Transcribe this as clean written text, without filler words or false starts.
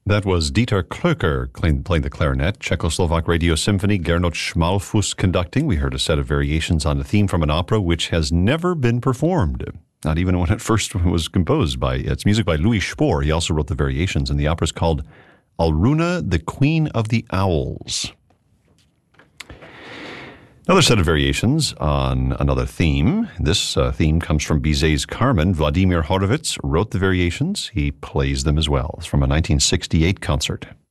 That was Dieter Klöcker playing the clarinet, Czechoslovak Radio Symphony, Gernot Schmalfuss conducting. We heard a set of variations on a theme from an opera which has never been performed, not even when it first was composed. It's music by Louis Spohr. He also wrote the variations, and the opera is called Alruna, the Queen of the Owls. Another set of variations on another theme. This theme comes from Bizet's Carmen. Vladimir Horowitz wrote the variations. He plays them as well. It's from a 1968 concert.